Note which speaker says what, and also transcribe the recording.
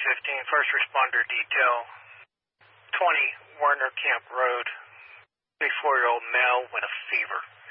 Speaker 1: 15, first responder detail, 20 Warner Camp Road, 34-year-old male with a fever.